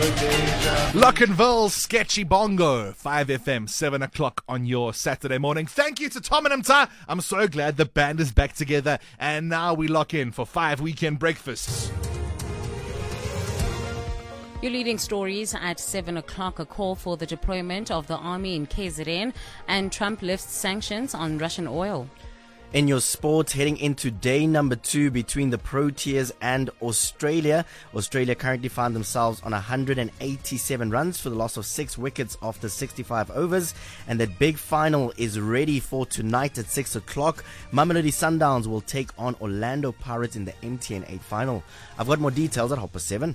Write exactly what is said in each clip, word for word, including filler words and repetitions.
Lockenville, Sketchy Bongo, five F M, seven o'clock on your Saturday morning. Thank you to Tom and Mta. I'm so glad the band is back together. And now we lock in for five weekend breakfasts. Your leading stories at seven o'clock, a call for the deployment of the army in K Z N, and Trump lifts sanctions on Russian oil. In your sports, heading into day number two between the Proteas and Australia. Australia currently find themselves on one hundred eighty-seven runs for the loss of six wickets after sixty-five overs. And that big final is ready for tonight at six o'clock. Mamelodi Sundowns will take on Orlando Pirates in the M T N eight final. I've got more details at half past seven.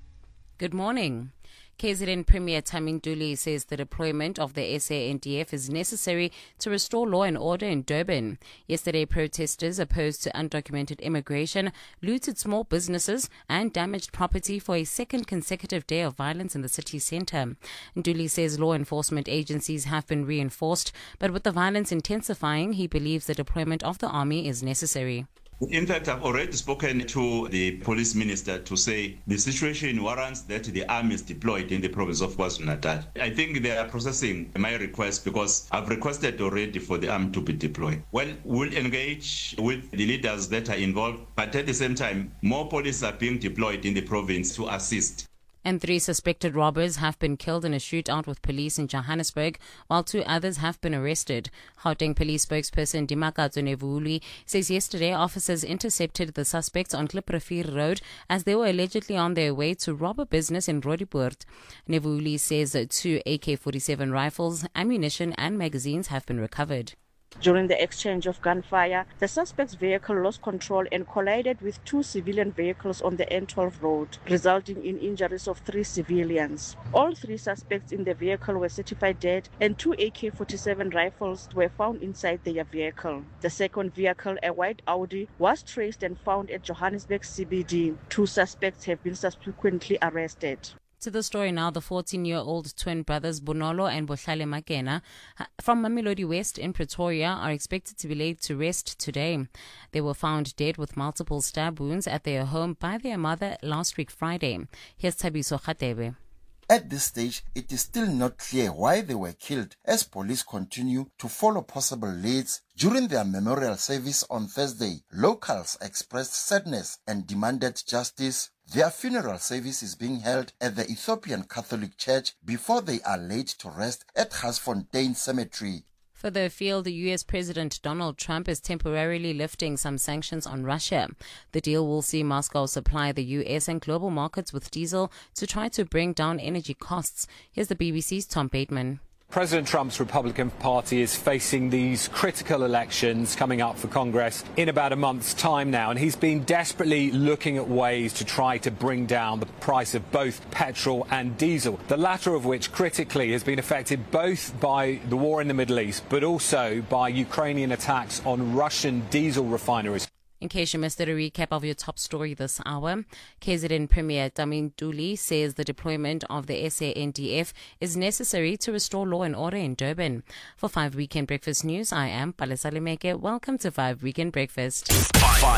Good morning. K Z N Premier Tami Ntuli says the deployment of the S A N D F is necessary to restore law and order in Durban. Yesterday, protesters opposed to undocumented immigration looted small businesses and damaged property for a second consecutive day of violence in the city centre. Ntuli says law enforcement agencies have been reinforced, but with the violence intensifying, he believes the deployment of the army is necessary. In fact, I've already spoken to the police minister to say the situation warrants that the army is deployed in the province of KwaZulu-Natal. I think they are processing my request because I've requested already for the army to be deployed. Well, we'll engage with the leaders that are involved, but at the same time, more police are being deployed in the province to assist. And three suspected robbers have been killed in a shootout with police in Johannesburg, while two others have been arrested. Gauteng police spokesperson Dimakatso Nevuli says yesterday officers intercepted the suspects on Kliprefir Road as they were allegedly on their way to rob a business in Roodepoort. Nevuli says that two A K forty-seven rifles, ammunition and magazines have been recovered. During the exchange of gunfire, the suspect's vehicle lost control and collided with two civilian vehicles on the N twelve road, resulting in injuries of three civilians. All three suspects in the vehicle were certified dead, and two A K forty-seven rifles were found inside their vehicle. The second vehicle, a white Audi, was traced and found at Johannesburg C B D. Two suspects have been subsequently arrested. To the story now, the fourteen-year-old twin brothers Bonolo and Bohlale Makena from Mamelodi West in Pretoria are expected to be laid to rest today. They were found dead with multiple stab wounds at their home by their mother last week Friday. Here's Thabiso Khatebe. At this stage, it is still not clear why they were killed, as police continue to follow possible leads. During their memorial service on Thursday, locals expressed sadness and demanded justice. Their funeral service is being held at the Ethiopian Catholic Church before they are laid to rest at Garsfontein Cemetery. Further afield, the U S President Donald Trump is temporarily lifting some sanctions on Russia. The deal will see Moscow supply the U S and global markets with diesel to try to bring down energy costs. Here's the B B C's Tom Bateman. President Trump's Republican Party is facing these critical elections coming up for Congress in about a month's time now, and he's been desperately looking at ways to try to bring down the price of both petrol and diesel, the latter of which critically has been affected both by the war in the Middle East but also by Ukrainian attacks on Russian diesel refineries. In case you missed it, a recap of your top story this hour. K Z N Premier Tami Ntuli says the deployment of the S A N D F is necessary to restore law and order in Durban. For five Weekend Breakfast News, I am Palesa Lemeke. Welcome to five Weekend Breakfast. Five.